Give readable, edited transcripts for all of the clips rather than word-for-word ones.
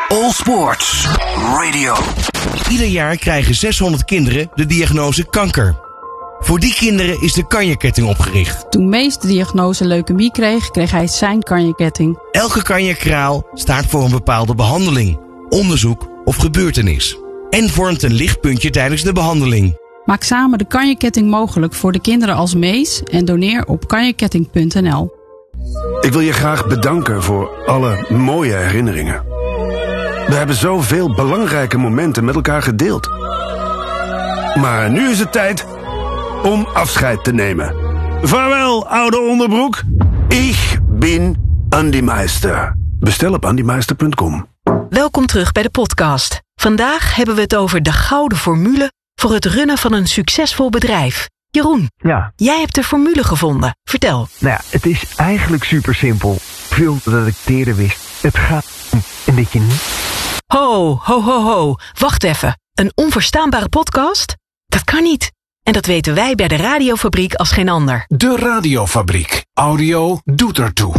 All Sports Radio. Ieder jaar krijgen 600 kinderen de diagnose kanker. Voor die kinderen is de Kanje-ketting opgericht. Toen Mees de diagnose leukemie kreeg hij zijn Kanje-ketting. Elke Kanje-kraal staat voor een bepaalde behandeling, onderzoek of gebeurtenis. En vormt een lichtpuntje tijdens de behandeling. Maak samen de Kanje-ketting mogelijk voor de kinderen als Mees en doneer op kanjeketting.nl. Ik wil je graag bedanken voor alle mooie herinneringen. We hebben zoveel belangrijke momenten met elkaar gedeeld. Maar nu is het tijd om afscheid te nemen. Vaarwel, oude onderbroek. Ik ben Andy Meister. Bestel op andymeister.com. Welkom terug bij de podcast. Vandaag hebben we het over de gouden formule voor het runnen van een succesvol bedrijf. Jeroen, ja. Jij hebt de formule gevonden. Vertel. Nou ja, het is eigenlijk super simpel. Veel dat ik het eerder wist. Het gaat een beetje niet. Ho. Wacht even. Een onverstaanbare podcast? Dat kan niet. En dat weten wij bij de Radiofabriek als geen ander. De Radiofabriek. Audio doet ertoe.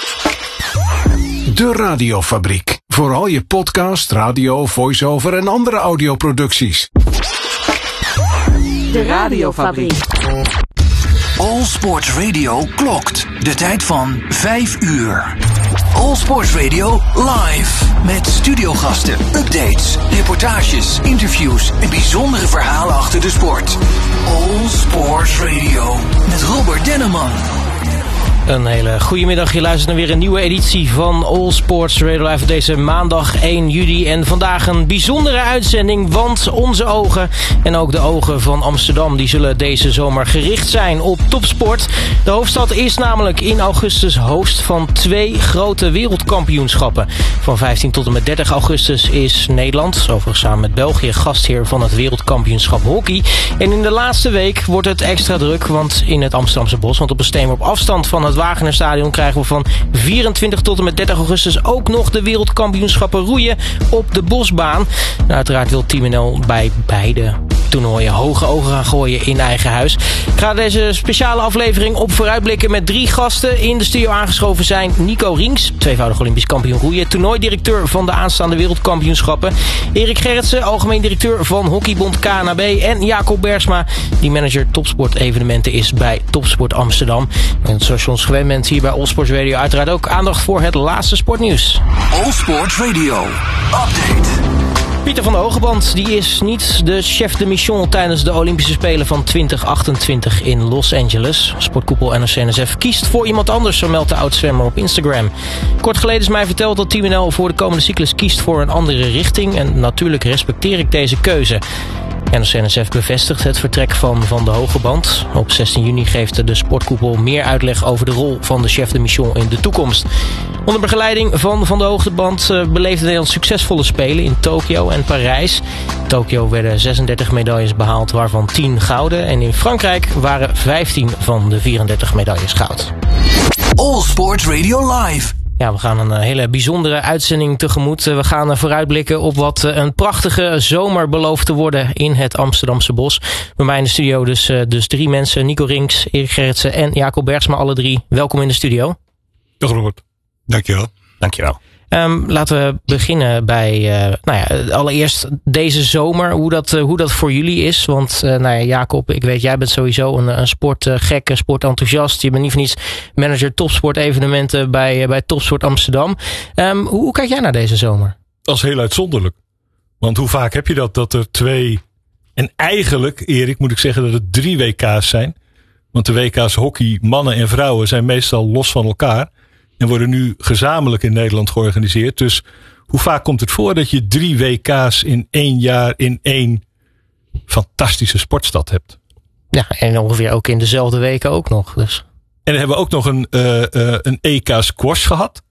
De Radiofabriek. Voor al je podcast, radio, voice-over en andere audioproducties. De Radiofabriek. All Sports Radio klokt. De tijd van 5 uur. All Sports Radio live. Met studiogasten, updates, reportages, interviews en bijzondere verhalen achter de sport. All Sports Radio. Met Robert Denneman. Een hele goede middag. Je luistert naar weer een nieuwe editie van All Sports Radio Live deze maandag 1 juli. En vandaag een bijzondere uitzending, want onze ogen en ook de ogen van Amsterdam die zullen deze zomer gericht zijn op topsport. De hoofdstad is namelijk in augustus host van 2 grote wereldkampioenschappen. Van 15 tot en met 30 augustus is Nederland, overigens samen met België, gastheer van het wereldkampioenschap hockey. En in de laatste week wordt het extra druk, want in het Amsterdamse Bos, want op een steen op afstand van het Wagenerstadion krijgen we van 24 tot en met 30 augustus ook nog de wereldkampioenschappen roeien op de Bosbaan. En uiteraard wil Team NL bij beide toernooien hoge ogen gaan gooien in eigen huis. Ik ga deze speciale aflevering op vooruitblikken met 3 gasten. In de studio aangeschoven zijn Nico Rinks, tweevoudig Olympisch kampioen roeien, toernooidirecteur van de aanstaande wereldkampioenschappen. Erik Gerritsen, algemeen directeur van Hockeybond KNAB. En Jacob Bergsma, die manager topsportevenementen is bij Topsport Amsterdam. En zoals je ons gewend bent hier bij All Sports Radio uiteraard ook aandacht voor het laatste sportnieuws. All Sports Radio Update. Pieter van der Hogeband die is niet de chef de mission tijdens de Olympische Spelen van 2028 in Los Angeles. Sportkoepel NOC-NSF kiest voor iemand anders, zo meldt de oud-zwemmer op Instagram. Kort geleden is mij verteld dat Team NL voor de komende cyclus kiest voor een andere richting. En natuurlijk respecteer ik deze keuze. NOC-NSF bevestigt het vertrek van Van der Hogeband. Op 16 juni geeft de sportkoepel meer uitleg over de rol van de chef de mission in de toekomst. Onder begeleiding van Van der Hogeband beleefde Nederland succesvolle spelen in Tokio en Parijs. In Tokio werden 36 medailles behaald, waarvan 10 gouden. En in Frankrijk waren 15 van de 34 medailles goud. All Sports Radio Live. Ja, we gaan een hele bijzondere uitzending tegemoet. We gaan vooruitblikken op wat een prachtige zomer belooft te worden in het Amsterdamse Bos. Bij mij in de studio dus 3 mensen. Nico Rinks, Erik Gerritsen en Jacob Bergsma, alle 3. Welkom in de studio. Dag Robert. Dankjewel. Laten we beginnen bij allereerst deze zomer, hoe dat voor jullie is. Want Jacob, ik weet, jij bent sowieso een sportgek, een sportenthousiast. Je bent niet voor niets manager topsportevenementen bij Topsport Amsterdam. Hoe kijk jij naar deze zomer? Dat is heel uitzonderlijk. Want hoe vaak heb je dat er 2... En eigenlijk, Erik, moet ik zeggen dat het 3 WK's zijn. Want de WK's hockey, mannen en vrouwen, zijn meestal los van elkaar. En worden nu gezamenlijk in Nederland georganiseerd. Dus hoe vaak komt het voor dat je 3 WK's in 1 jaar in 1 fantastische sportstad hebt? Ja, en ongeveer ook in dezelfde weken ook nog. Dus. En dan hebben we ook nog een EK squash gehad.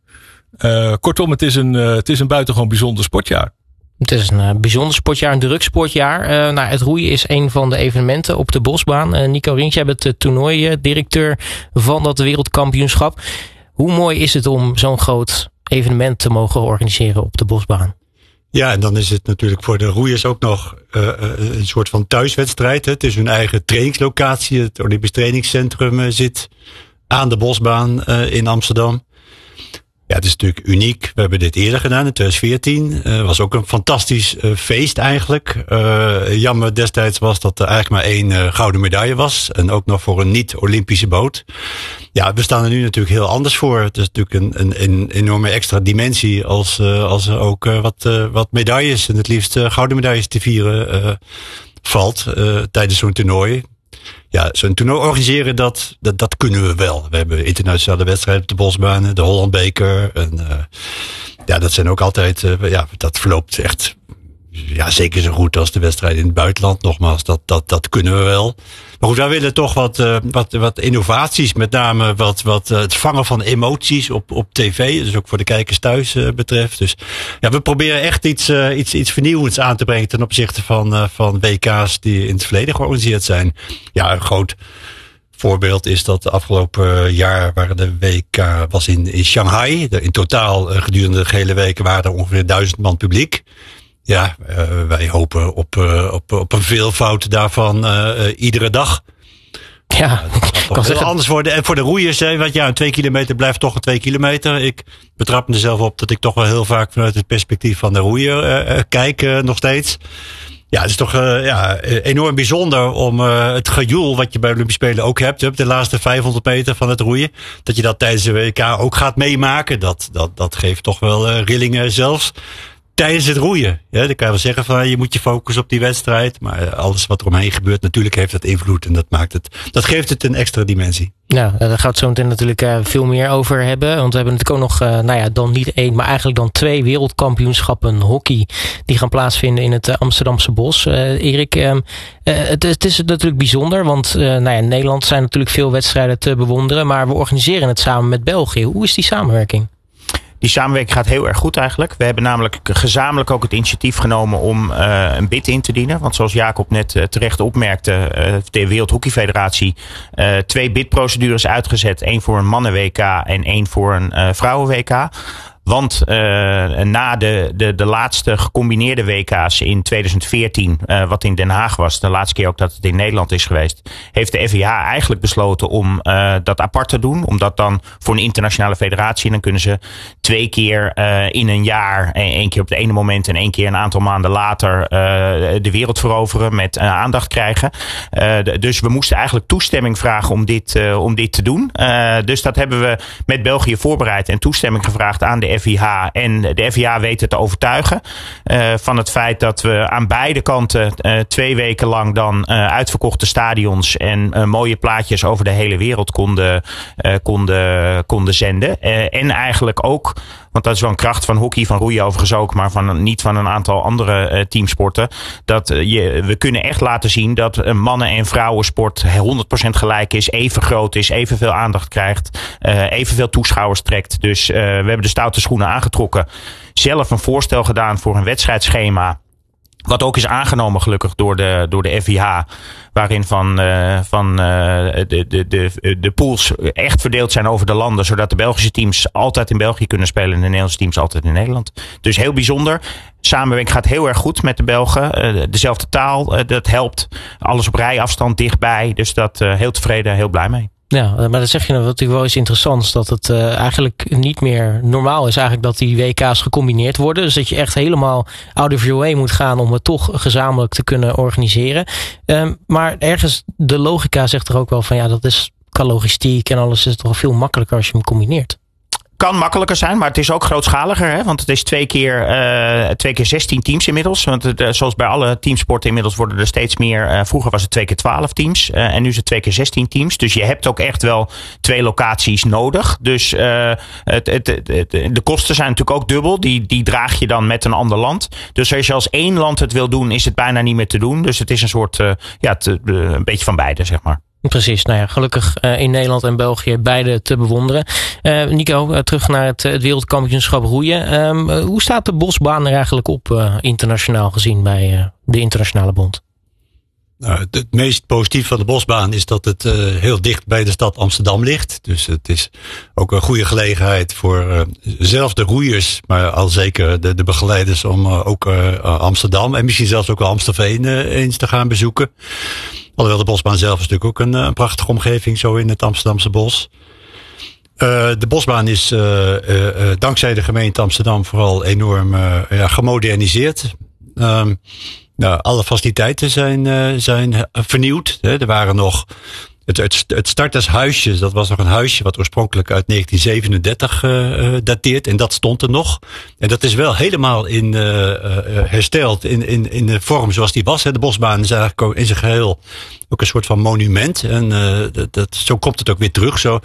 Kortom, het is een buitengewoon bijzonder sportjaar. Het is een bijzonder sportjaar, een druk sportjaar. Het roeien is een van de evenementen op de Bosbaan. Nico Rinks, jij bent de toernooidirecteur van dat wereldkampioenschap. Hoe mooi is het om zo'n groot evenement te mogen organiseren op de Bosbaan? Ja, en dan is het natuurlijk voor de roeiers ook nog een soort van thuiswedstrijd. Het is hun eigen trainingslocatie. Het Olympisch Trainingscentrum zit aan de Bosbaan in Amsterdam. Ja, het is natuurlijk uniek. We hebben dit eerder gedaan in 2014. Was ook een fantastisch feest eigenlijk. Jammer destijds was dat er eigenlijk maar 1 gouden medaille was. En ook nog voor een niet-Olympische boot. Ja, we staan er nu natuurlijk heel anders voor. Het is natuurlijk een enorme extra dimensie als er ook wat medailles en het liefst gouden medailles te vieren valt tijdens zo'n toernooi. Ja, zo'n toernooi organiseren, dat kunnen we wel. We hebben internationale wedstrijden op de bosbanen, de Hollandbeker. En dat zijn ook altijd, dat verloopt echt zeker zo goed als de wedstrijden in het buitenland. Nogmaals, dat kunnen we wel. Maar goed, wij willen toch wat innovaties, met name wat het vangen van emoties op tv. Dus ook voor de kijkers thuis betreft. Dus ja, we proberen echt iets vernieuwends aan te brengen ten opzichte van WK's die in het verleden georganiseerd zijn. Ja, een groot voorbeeld is dat de afgelopen jaar waar de WK was in Shanghai. In totaal gedurende de hele week waren er ongeveer 1000 man publiek. Ja, wij hopen op een veelvoud daarvan iedere dag. Ja, dat kan heel anders worden. En voor de roeiers, een 2 kilometer blijft toch een 2 kilometer. Ik betrap me er zelf op dat ik toch wel heel vaak vanuit het perspectief van de roeier kijk, nog steeds. Ja, het is toch enorm bijzonder om het gejoel wat je bij de Olympische Spelen ook hebt, de laatste 500 meter van het roeien, dat je dat tijdens de WK ook gaat meemaken. Dat geeft toch wel rillingen zelfs tijdens het roeien. Ja, dan kan je wel zeggen van je moet je focussen op die wedstrijd. Maar alles wat er omheen gebeurt, natuurlijk heeft dat invloed. En dat geeft het een extra dimensie. Nou, daar gaat het zo meteen natuurlijk veel meer over hebben. Want we hebben natuurlijk ook nog, dan niet 1, maar eigenlijk dan 2 wereldkampioenschappen hockey. Die gaan plaatsvinden in het Amsterdamse Bos. Erik, het is natuurlijk bijzonder. Want in Nederland zijn natuurlijk veel wedstrijden te bewonderen. Maar we organiseren het samen met België. Hoe is die samenwerking? Die samenwerking gaat heel erg goed eigenlijk. We hebben namelijk gezamenlijk ook het initiatief genomen om een bid in te dienen. Want zoals Jacob net terecht opmerkte, de Wereldhockeyfederatie 2 bidprocedures uitgezet. 1 voor een mannen-WK en 1 voor een vrouwen-WK. Want na de laatste gecombineerde WK's in 2014, wat in Den Haag was, de laatste keer ook dat het in Nederland is geweest, heeft de FIH eigenlijk besloten om dat apart te doen. Omdat dan voor een internationale federatie, dan kunnen ze 2 keer in een jaar, 1 keer op het ene moment en 1 keer een aantal maanden later de wereld veroveren met aandacht krijgen. Dus we moesten eigenlijk toestemming vragen om dit te doen. Dus dat hebben we met België voorbereid en toestemming gevraagd aan de FIH. En de FIH weet het te overtuigen van het feit dat we aan beide kanten 2 weken lang dan uitverkochte stadions en mooie plaatjes over de hele wereld konden zenden. En eigenlijk ook, want dat is wel een kracht van hockey, van roeien overigens ook, maar niet van een aantal andere teamsporten. We kunnen echt laten zien dat mannen- en vrouwensport 100% gelijk is, even groot is, evenveel aandacht krijgt, evenveel toeschouwers trekt. Dus we hebben de stoute schoenen aangetrokken. Zelf een voorstel gedaan voor een wedstrijdschema. Wat ook is aangenomen gelukkig door de FIH. Waarin de pools echt verdeeld zijn over de landen. Zodat de Belgische teams altijd in België kunnen spelen. En de Nederlandse teams altijd in Nederland. Dus heel bijzonder. Samenwerking gaat heel erg goed met de Belgen. Dezelfde taal, dat helpt. Alles op rijafstand dichtbij. Dus dat heel tevreden, heel blij mee. Ja, maar dan zeg je wat natuurlijk wel eens interessants. Dat het eigenlijk niet meer normaal is eigenlijk dat die WK's gecombineerd worden. Dus dat je echt helemaal out of your way moet gaan om het toch gezamenlijk te kunnen organiseren. Maar ergens de logica zegt er ook wel van dat is qua logistiek en alles is toch veel makkelijker als je hem combineert. Kan makkelijker zijn, maar het is ook grootschaliger. Hè? Want het is 2 keer 16 teams inmiddels. Want zoals bij alle teamsporten inmiddels worden er steeds meer. Vroeger was het 2 keer 12 teams. En nu is het 2 keer 16 teams. Dus je hebt ook echt wel 2 locaties nodig. Dus de kosten zijn natuurlijk ook dubbel. Die draag je dan met een ander land. Dus als je als 1 land het wil doen, is het bijna niet meer te doen. Dus het is een soort, een beetje van beide, zeg maar. Precies, gelukkig in Nederland en België beide te bewonderen. Nico, terug naar het wereldkampioenschap roeien. Hoe staat de bosbaan er eigenlijk op internationaal gezien bij de Internationale Bond? Nou, het meest positief van de bosbaan is dat het heel dicht bij de stad Amsterdam ligt. Dus het is ook een goede gelegenheid voor zelf de roeiers, maar al zeker de begeleiders om ook Amsterdam en misschien zelfs ook wel Amstelveen eens te gaan bezoeken. Alhoewel de bosbaan zelf is natuurlijk ook een prachtige omgeving zo in het Amsterdamse bos. De bosbaan is dankzij de gemeente Amsterdam vooral enorm gemoderniseerd. Alle faciliteiten zijn vernieuwd. Er waren nog het startershuisje, dat was nog een huisje wat oorspronkelijk uit 1937 dateert. En dat stond er nog. En dat is wel helemaal hersteld in de vorm zoals die was. De bosbaan is eigenlijk in zijn geheel ook een soort van monument. En zo komt het ook weer terug. Zo.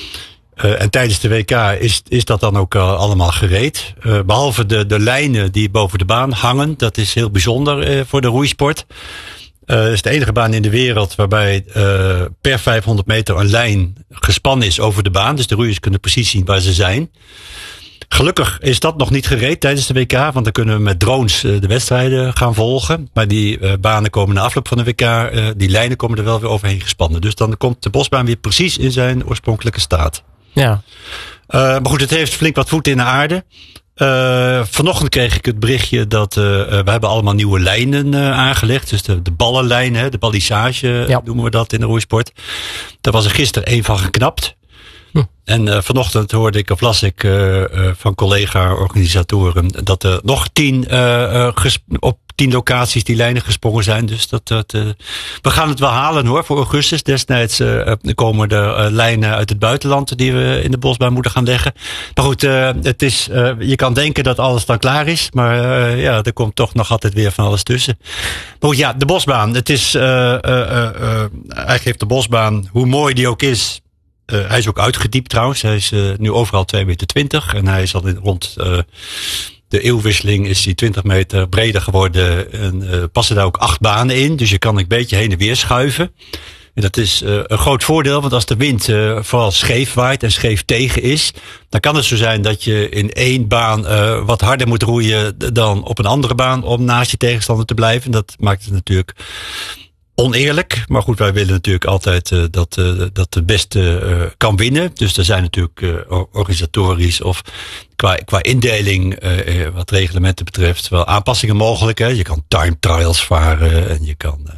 En tijdens de WK is dat dan ook allemaal gereed. Behalve de lijnen die boven de baan hangen. Dat is heel bijzonder voor de roeisport. Het is de enige baan in de wereld waarbij per 500 meter een lijn gespannen is over de baan. Dus de roeiers kunnen precies zien waar ze zijn. Gelukkig is dat nog niet gereed tijdens de WK. Want dan kunnen we met drones de wedstrijden gaan volgen. Maar die banen komen na afloop van de WK. Die lijnen komen er wel weer overheen gespannen. Dus dan komt de bosbaan weer precies in zijn oorspronkelijke staat. Ja. Maar goed, het heeft flink wat voet in de aarde. Vanochtend kreeg ik het berichtje dat we hebben allemaal nieuwe lijnen aangelegd. Dus de ballenlijn, de balissage noemen we dat in de roeisport. Daar was er gisteren één van geknapt. En vanochtend hoorde ik of las ik van collega-organisatoren dat er nog 10 op 10 locaties die lijnen gesprongen zijn. Dus we gaan het wel halen hoor voor augustus. Destijds komen er lijnen uit het buitenland die we in de bosbaan moeten gaan leggen. Maar goed, je kan denken dat alles dan klaar is. Maar er komt toch nog altijd weer van alles tussen. Maar goed, de bosbaan. Het is eigenlijk heeft de bosbaan, hoe mooi die ook is. Hij is ook uitgediept trouwens. Hij is nu overal 2,20 meter. En hij is al rond de eeuwwisseling is hij 20 meter breder geworden. En passen daar ook 8 banen in. Dus je kan een beetje heen en weer schuiven. En dat is een groot voordeel. Want als de wind vooral scheef waait en scheef tegen is. Dan kan het zo zijn dat je in één baan wat harder moet roeien dan op een andere baan. Om naast je tegenstander te blijven. Dat maakt het natuurlijk oneerlijk, maar goed, wij willen natuurlijk altijd dat de beste kan winnen. Dus er zijn natuurlijk organisatorisch of qua indeling, wat reglementen betreft, wel aanpassingen mogelijk. Hè. Je kan time trials varen en je kan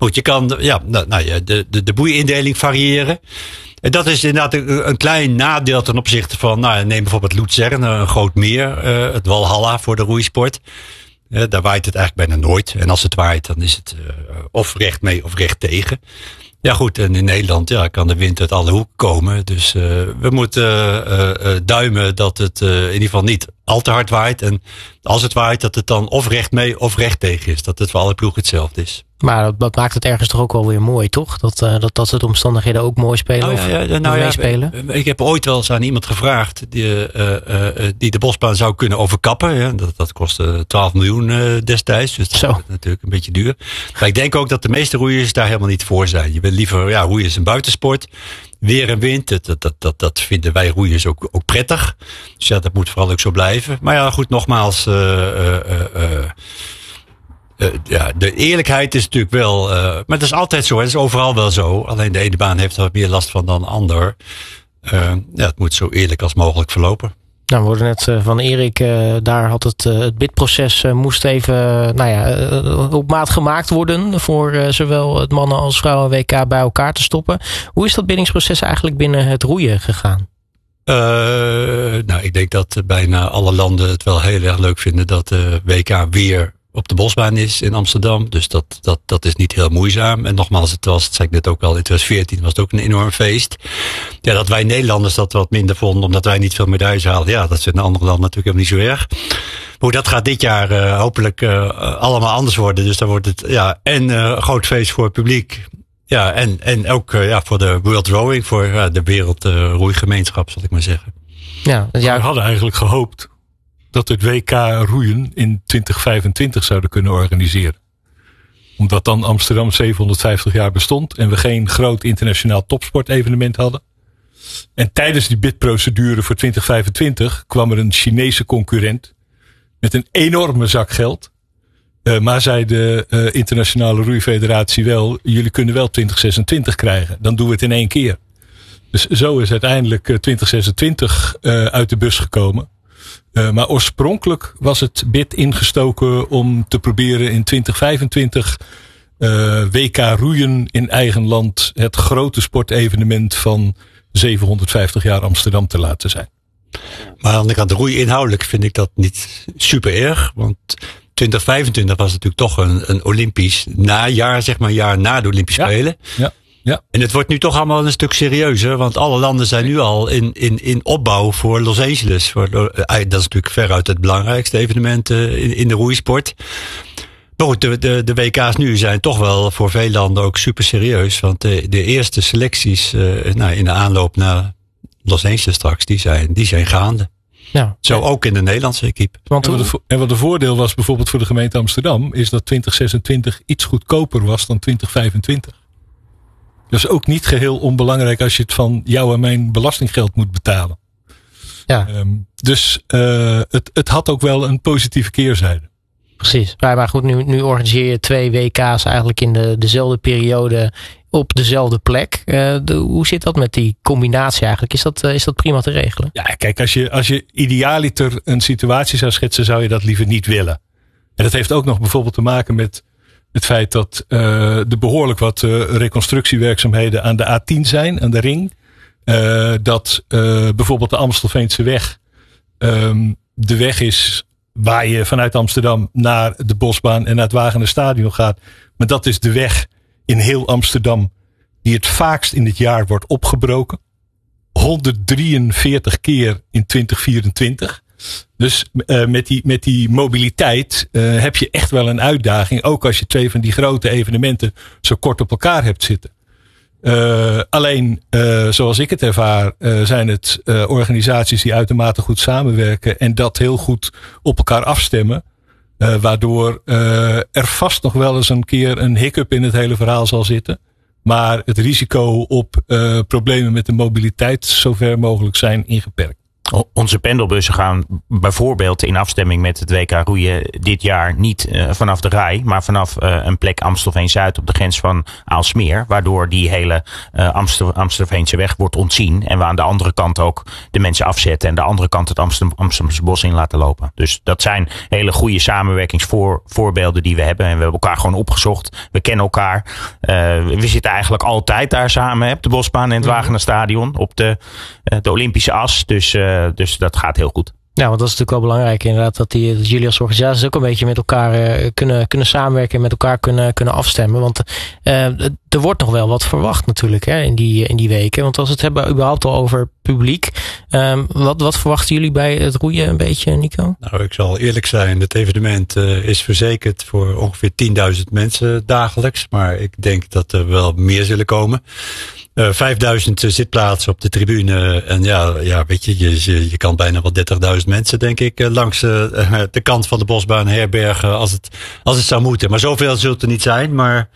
de boeiindeling variëren. En dat is inderdaad een klein nadeel ten opzichte van, neem bijvoorbeeld Luzern, een groot meer, het Walhalla voor de roeisport. Daar waait het eigenlijk bijna nooit. En als het waait, dan is het of recht mee of recht tegen. Ja goed, en in Nederland kan de wind uit alle hoeken komen. Dus we moeten duimen dat het in ieder geval niet al te hard waait. En als het waait, dat het dan of recht mee of recht tegen is. Dat het voor alle ploegen hetzelfde is. Maar dat maakt het ergens toch ook wel weer mooi, toch? Dat de omstandigheden ook mooi spelen meespelen? Ik heb ooit wel eens aan iemand gevraagd die de bosbaan zou kunnen overkappen. Ja, dat kostte 12 miljoen destijds. Dus dat is natuurlijk een beetje duur. Maar ik denk ook dat de meeste roeiers daar helemaal niet voor zijn. Je wil liever, roeien is een buitensport. Weer en wind, dat vinden wij roeiers ook prettig. Dus dat moet vooral ook zo blijven. Maar goed, nogmaals, de eerlijkheid is natuurlijk wel, maar dat is altijd zo, het is overal wel zo. Alleen de ene baan heeft er meer last van dan de ander. Het moet zo eerlijk als mogelijk verlopen. Nou, we hoorden net van Erik, daar had het bidproces moest even op maat gemaakt worden voor zowel het mannen- als vrouwen-WK bij elkaar te stoppen. Hoe is dat bindingsproces eigenlijk binnen het roeien gegaan? Ik denk dat bijna alle landen het wel heel erg leuk vinden dat de WK weer op de bosbaan is in Amsterdam. Dus dat is niet heel moeizaam. En nogmaals, dat zei ik net ook al, in 2014 was het ook een enorm feest. Ja, dat wij Nederlanders dat wat minder vonden, omdat wij niet veel medailles haalden. Ja, dat is in andere landen natuurlijk helemaal niet zo erg. Maar hoe dat gaat dit jaar hopelijk allemaal anders worden. Dus dan wordt het een groot feest voor het publiek. Ja, en ook voor de World Rowing, voor de wereldroeigemeenschap, zal ik maar zeggen. Ja, we hadden eigenlijk gehoopt dat we het WK roeien in 2025 zouden kunnen organiseren. Omdat dan Amsterdam 750 jaar bestond en we geen groot internationaal topsportevenement hadden. En tijdens die bidprocedure voor 2025 kwam er een Chinese concurrent met een enorme zak geld. Maar zei de internationale roeifederatie wel, jullie kunnen wel 2026 krijgen. Dan doen we het in 1 keer. Dus zo is uiteindelijk 2026 uit de bus gekomen. Maar oorspronkelijk was het bid ingestoken om te proberen in 2025 WK roeien in eigen land, het grote sportevenement van 750 jaar Amsterdam te laten zijn. Maar aan de andere kant, roei inhoudelijk vind ik dat niet super erg. Want 2025 was natuurlijk toch een Olympisch najaar, zeg maar, een jaar na de Olympische Spelen. Ja. En het wordt nu toch allemaal een stuk serieuzer. Want alle landen zijn nu al in opbouw voor Los Angeles. Dat is natuurlijk veruit het belangrijkste evenement in de roeisport. Maar goed, de WK's nu zijn toch wel voor veel landen ook super serieus. Want de eerste selecties in de aanloop naar Los Angeles straks, die zijn gaande. Ja. Zo ook in de Nederlandse equipe. En wat de voordeel was bijvoorbeeld voor de gemeente Amsterdam, is dat 2026 iets goedkoper was dan 2025. Dat is ook niet geheel onbelangrijk als je het van jou en mijn belastinggeld moet betalen. Ja. Dus het had ook wel een positieve keerzijde. Precies. Maar goed, nu organiseer je 2 WK's eigenlijk in dezelfde periode op dezelfde plek. Hoe zit dat met die combinatie eigenlijk? Is dat prima te regelen? Ja, kijk, als je idealiter een situatie zou schetsen, zou je dat liever niet willen. En dat heeft ook nog bijvoorbeeld te maken met het feit dat er behoorlijk wat reconstructiewerkzaamheden aan de A10 zijn, aan de ring. Dat bijvoorbeeld de Amstelveense weg de weg is waar je vanuit Amsterdam naar de Bosbaan en naar het Wagenerstadion gaat. Maar dat is de weg in heel Amsterdam die het vaakst in het jaar wordt opgebroken. 143 keer in 2024. Dus met die mobiliteit heb je echt wel een uitdaging. Ook als je 2 van die grote evenementen zo kort op elkaar hebt zitten. Alleen, zoals ik het ervaar, zijn het organisaties die uitermate goed samenwerken en dat heel goed op elkaar afstemmen. Waardoor er vast nog wel eens een keer een hiccup in het hele verhaal zal zitten. Maar het risico op problemen met de mobiliteit zo ver mogelijk zijn ingeperkt. Onze pendelbussen gaan bijvoorbeeld in afstemming met het WK roeien dit jaar niet vanaf de Rai, maar vanaf een plek Amstelveen-Zuid op de grens van Aalsmeer. Waardoor die hele Amstelveense weg wordt ontzien. En we aan de andere kant ook de mensen afzetten en de andere kant het Amsterdamse bos in laten lopen. Dus dat zijn hele goede samenwerkingsvoorbeelden die we hebben. En we hebben elkaar gewoon opgezocht. We kennen elkaar. We zitten eigenlijk altijd daar samen op de Bosbaan en het Wagenerstadion op de Olympische as. Dus dat gaat heel goed. Ja, want dat is natuurlijk wel belangrijk inderdaad. Dat jullie als organisaties ook een beetje met elkaar kunnen samenwerken en met elkaar kunnen afstemmen. Want er wordt nog wel wat verwacht natuurlijk in die weken. Want als we het hebben überhaupt al over publiek. Wat verwachten jullie bij het roeien een beetje, Nico? Nou, ik zal eerlijk zijn. Het evenement is verzekerd voor ongeveer 10.000 mensen dagelijks. Maar ik denk dat er wel meer zullen komen. 5000 zitplaatsen op de tribune. En ja, weet je kan bijna wel 30.000 mensen, denk ik, langs de kant van de Bosbaan herbergen als het zou moeten. Maar zoveel zult er niet zijn. Maar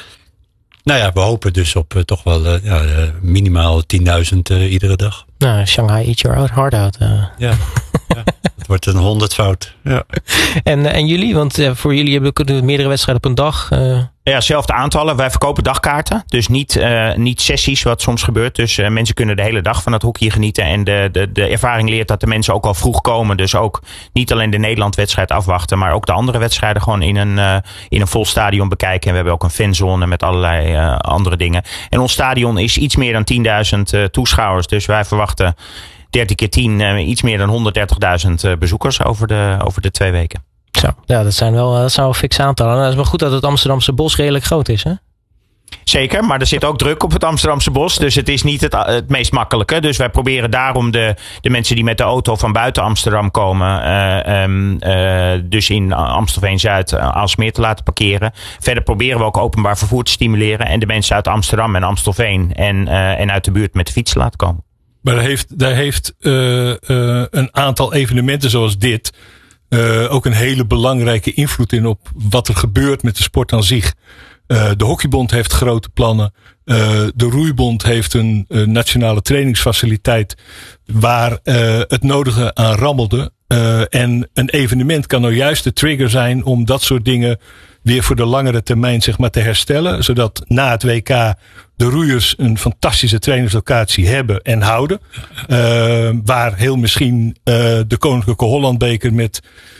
nou ja, we hopen dus op toch wel minimaal 10.000 iedere dag. Nou, Shanghai eat your heart out. Ja. Het wordt een 100-fout. Ja. En jullie? Want voor jullie hebben we meerdere wedstrijden op een dag. Ja, zelfde aantallen. Wij verkopen dagkaarten. Dus niet sessies, wat soms gebeurt. Dus mensen kunnen de hele dag van het hockey genieten. En de ervaring leert dat de mensen ook al vroeg komen. Dus ook niet alleen de Nederland-wedstrijd afwachten. Maar ook de andere wedstrijden gewoon in een vol stadion bekijken. En we hebben ook een fanzone met allerlei andere dingen. En ons stadion is iets meer dan 10.000 toeschouwers. Dus wij verwachten 30 keer 10 iets meer dan 130.000 bezoekers over de 2 weken. Zo, ja, dat zijn wel fikse aantallen. Nou, het is maar goed dat het Amsterdamse bos redelijk groot is, hè? Zeker, maar er zit ook druk op het Amsterdamse bos. Dus het is niet het meest makkelijke. Dus wij proberen daarom de mensen die met de auto van buiten Amsterdam komen, dus in Amstelveen-Zuid, Aalsmeer te laten parkeren. Verder proberen we ook openbaar vervoer te stimuleren. En de mensen uit Amsterdam en Amstelveen en uit de buurt met de fiets te laten komen. Maar daar heeft een aantal evenementen zoals dit ook een hele belangrijke invloed in op wat er gebeurt met de sport aan zich. De Hockeybond heeft grote plannen. De Roeibond heeft een nationale trainingsfaciliteit waar het nodige aan rammelde. En een evenement kan nou juist de trigger zijn om dat soort dingen weer voor de langere termijn zeg maar te herstellen. Zodat na het WK de roeiers een fantastische trainingslocatie hebben en houden. Waar heel misschien de Koninklijke Hollandbeker met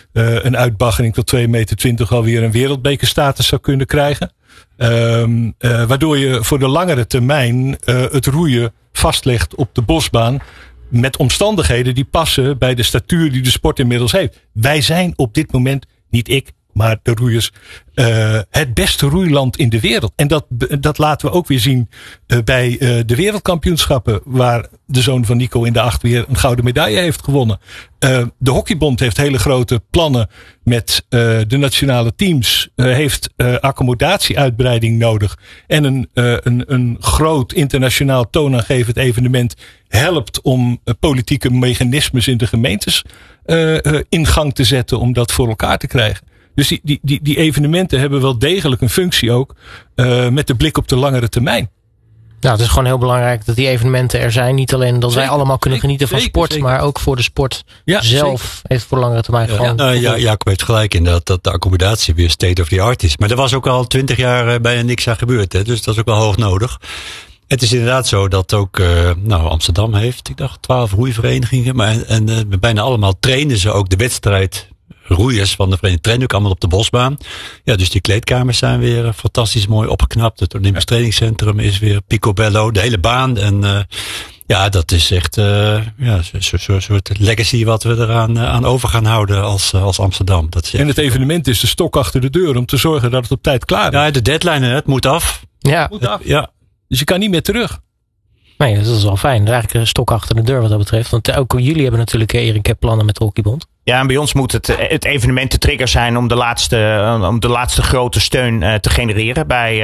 een uitbaggering tot 2,20 meter alweer een wereldbekerstatus zou kunnen krijgen. Waardoor je voor de langere termijn het roeien vastlegt op de bosbaan. Met omstandigheden die passen bij de statuur die de sport inmiddels heeft. Wij zijn op dit moment, niet ik, maar de roeiers, het beste roeiland in de wereld. En dat laten we ook weer zien bij de wereldkampioenschappen. Waar de zoon van Nico in de 8 weer een gouden medaille heeft gewonnen. De Hockeybond heeft hele grote plannen met de nationale teams. Heeft accommodatieuitbreiding nodig. En een groot internationaal toonaangevend evenement helpt om politieke mechanismes in de gemeentes in gang te zetten om dat voor elkaar te krijgen. Dus die evenementen hebben wel degelijk een functie ook met de blik op de langere termijn. Nou, het is gewoon heel belangrijk dat die evenementen er zijn. Niet alleen dat wij allemaal kunnen genieten van sport, maar ook voor de sport zelf heeft voor langere termijn gewoon. Jacob heeft gelijk in dat de accommodatie weer state of the art is. Maar er was ook al 20 jaar bijna niks aan gebeurd. Hè? Dus dat is ook wel hoog nodig. Het is inderdaad zo dat ook Amsterdam heeft, ik dacht 12 roeiverenigingen. En bijna allemaal trainen ze ook de wedstrijd. Roeiers van de vereniging trainen ook allemaal op de bosbaan. Ja, dus die kleedkamers zijn weer fantastisch mooi opgeknapt. Het Olympisch trainingscentrum is weer picobello. De hele baan. En dat is echt een soort legacy wat we eraan aan over gaan houden als Amsterdam. Dat is en het evenement is de stok achter de deur om te zorgen dat het op tijd klaar is. Ja, de deadline, het moet af. Ja. Dus je kan niet meer terug. Nee, dat is wel fijn. Eigenlijk een stok achter de deur wat dat betreft. Want ook jullie hebben natuurlijk, Erik, plannen met de Hockeybond. Ja, en bij ons moet het evenement de trigger zijn om de laatste grote steun te genereren bij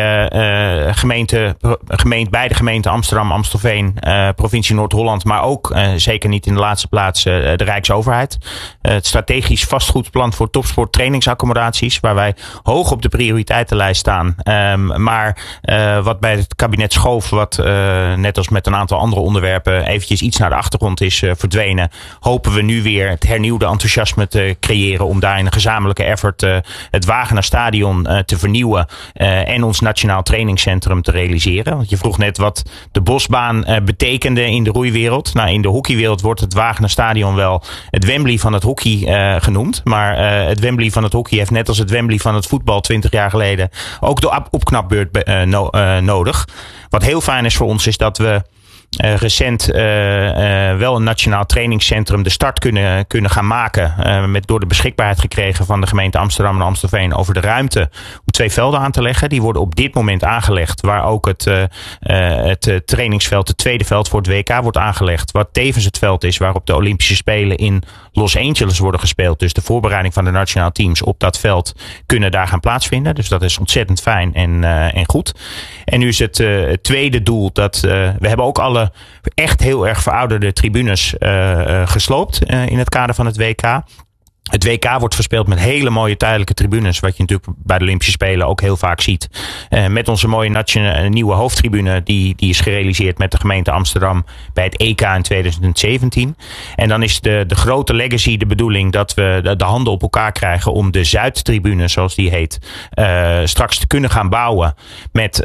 beide gemeenten Amsterdam, Amstelveen, provincie Noord-Holland, maar ook zeker niet in de laatste plaats de Rijksoverheid. Het strategisch vastgoedplan voor topsport trainingsaccommodaties, waar wij hoog op de prioriteitenlijst staan. Maar wat bij het kabinet Schoof, wat net als met een aantal andere onderwerpen eventjes iets naar de achtergrond is verdwenen, hopen we nu weer het hernieuwde enthousiasme te creëren om daar in een gezamenlijke effort het Wagener Stadion te vernieuwen en ons Nationaal Trainingscentrum te realiseren. Want je vroeg net wat de bosbaan betekende in de roeiwereld. Nou, in de hockeywereld wordt het Wagener Stadion wel het Wembley van het hockey genoemd. Maar het Wembley van het hockey heeft net als het Wembley van het voetbal 20 jaar geleden ook de opknapbeurt nodig. Wat heel fijn is voor ons is dat we recent wel een nationaal trainingscentrum de start kunnen gaan maken. Door de beschikbaarheid gekregen van de gemeente Amsterdam en Amstelveen over de ruimte om 2 velden aan te leggen. Die worden op dit moment aangelegd. Waar ook het trainingsveld, het tweede veld voor het WK wordt aangelegd. Wat tevens het veld is waarop de Olympische Spelen in Los Angeles worden gespeeld. Dus de voorbereiding van de nationale teams op dat veld kunnen daar gaan plaatsvinden. Dus dat is ontzettend fijn en goed. En nu is het tweede doel dat we hebben ook alle echt heel erg verouderde tribunes gesloopt in het kader van het WK. Het WK wordt verspeeld met hele mooie tijdelijke tribunes. Wat je natuurlijk bij de Olympische Spelen ook heel vaak ziet. Met onze mooie nieuwe hoofdtribune. Die is gerealiseerd met de gemeente Amsterdam bij het EK in 2017. En dan is de grote legacy de bedoeling dat we de handen op elkaar krijgen om de Zuidtribune, zoals die heet, straks te kunnen gaan bouwen. Met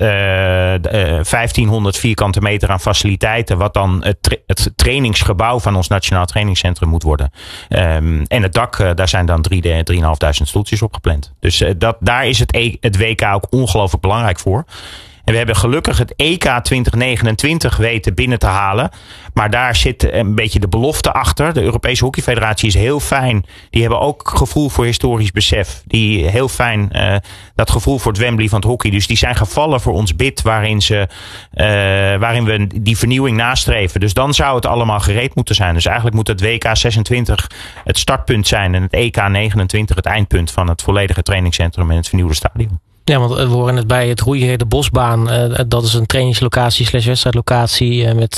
1500 vierkante meter aan faciliteiten. Wat dan het trainingsgebouw van ons Nationaal Trainingscentrum moet worden. En het dak, daar zijn dan 3.500 stoeltjes op gepland. Dus daar is het WK ook ongelooflijk belangrijk voor. En we hebben gelukkig het EK 2029 weten binnen te halen. Maar daar zit een beetje de belofte achter. De Europese Hockeyfederatie is heel fijn. Die hebben ook gevoel voor historisch besef. Die heel fijn dat gevoel voor het Wembley van het hockey. Dus die zijn gevallen voor ons bid waarin we die vernieuwing nastreven. Dus dan zou het allemaal gereed moeten zijn. Dus eigenlijk moet het WK 26 het startpunt zijn. En het EK 29 het eindpunt van het volledige trainingscentrum en het vernieuwde stadion. Ja, want we horen het bij het roeien, de bosbaan. Dat is een trainingslocatie / wedstrijdlocatie met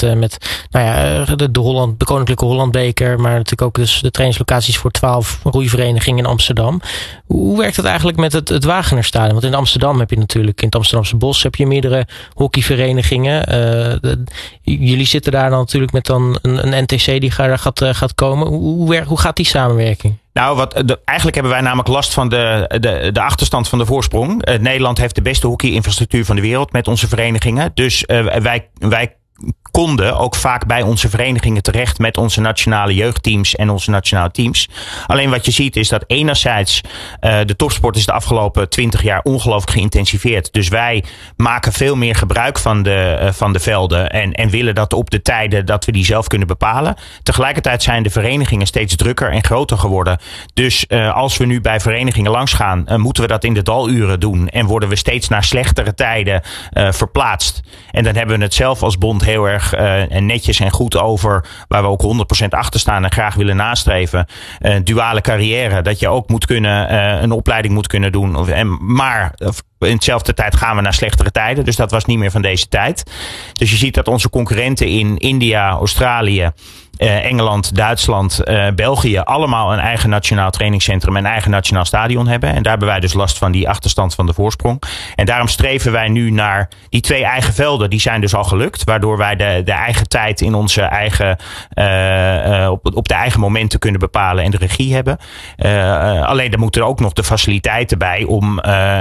de Koninklijke Hollandbeker. Maar natuurlijk ook dus de trainingslocaties voor 12 roeiverenigingen in Amsterdam. Hoe werkt het eigenlijk met het Wagenerstadion? Want in Amsterdam heb je natuurlijk, in het Amsterdamse Bos heb je meerdere hockeyverenigingen. Jullie zitten daar dan natuurlijk met dan een NTC die gaat komen. Hoe gaat die samenwerking? Nou, eigenlijk hebben wij namelijk last van de achterstand van de voorsprong. Nederland heeft de beste hockeyinfrastructuur van de wereld met onze verenigingen. Dus wij konden ook vaak bij onze verenigingen terecht met onze nationale jeugdteams en onze nationale teams. Alleen wat je ziet is dat enerzijds de topsport is de afgelopen 20 jaar ongelooflijk geïntensiveerd. Dus wij maken veel meer gebruik van de velden en willen dat op de tijden dat we die zelf kunnen bepalen. Tegelijkertijd zijn de verenigingen steeds drukker en groter geworden. Dus als we nu bij verenigingen langs gaan, moeten we dat in de daluren doen en worden we steeds naar slechtere tijden verplaatst. En dan hebben we het zelf als bond heel erg netjes en goed over, waar we ook 100% achter staan en graag willen nastreven. Duale carrière, dat je ook moet kunnen een opleiding moet kunnen doen. Maar in hetzelfde tijd gaan we naar slechtere tijden. Dus dat was niet meer van deze tijd. Dus je ziet dat onze concurrenten in India, Australië, Engeland, Duitsland, België allemaal een eigen nationaal trainingscentrum en eigen nationaal stadion hebben. En daar hebben wij dus last van die achterstand van de voorsprong. En daarom streven wij nu naar die 2 eigen velden. Die zijn dus al gelukt. Waardoor wij de eigen tijd in onze eigen op de eigen momenten kunnen bepalen en de regie hebben. Alleen er moeten ook nog de faciliteiten bij om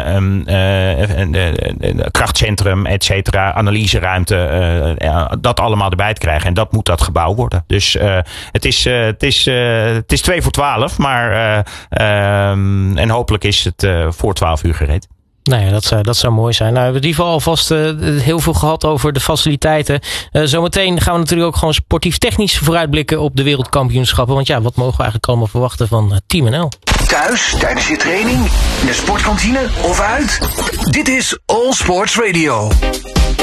een krachtcentrum, et cetera, analyseruimte, dat allemaal erbij te krijgen. En dat moet dat gebouw worden. Dus het is 2 voor 12, maar en hopelijk is het voor 12 uur gereed. Nou ja, dat zou mooi zijn. Nou, we hebben in ieder geval alvast heel veel gehad over de faciliteiten. Zometeen gaan we natuurlijk ook gewoon sportief-technisch vooruitblikken op de wereldkampioenschappen. Want ja, wat mogen we eigenlijk allemaal verwachten van Team NL? Thuis, tijdens je training, in de sportkantine of uit? Dit is All Sports Radio.